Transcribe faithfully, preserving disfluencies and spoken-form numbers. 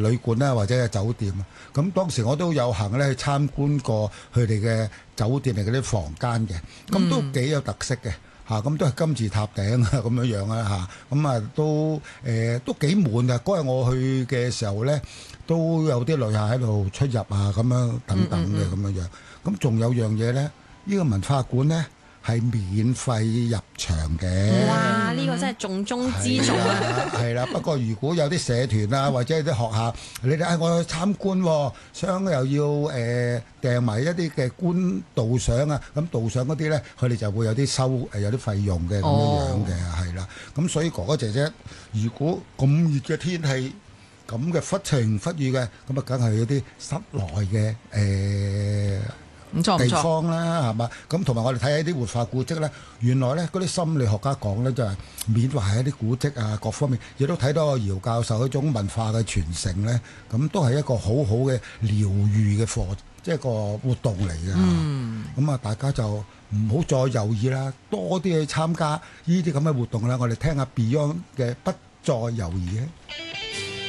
旅館啦，或者係酒店啊。咁當時我都有幸咧去參觀過佢哋嘅酒店嚟嗰啲房間嘅，咁都幾有特色嘅嚇，咁都係金字塔頂啊咁樣樣啊嚇，咁啊都誒都幾滿啊！嗰日我去嘅時候咧，都有啲旅客喺度出入啊咁樣等等嘅咁樣樣。咁仲有樣嘢咧，呢個文化館咧係免費入場嘅。 哇！呢個真係重中之重啊！ 係啦，不過如果有啲社團啊，或者啲學校，你哋嗌我去參觀喎，想又要誒訂埋一啲嘅觀導賞啊，咁導賞嗰啲咧，佢哋就會有啲收誒有啲費用嘅咁樣樣嘅，係啦。咁所以哥哥姐姐，如果咁熱嘅天氣，咁嘅忽晴忽雨嘅，咁啊梗係有啲室內嘅誒。 唔錯唔錯地方啦，係嘛？咁同埋我哋睇下啲活化古蹟咧，原來咧嗰啲心理學家講咧就係緬懷係一啲古蹟啊，各方面亦都睇到個姚教授嗰種文化嘅傳承咧，咁都係一個好好嘅療愈嘅課，即係個活動嚟嘅。嗯，咁啊，大家就唔好再猶豫啦，多啲去參加呢啲咁嘅活動啦。我哋聽下 Beyond 嘅不再猶豫嘅。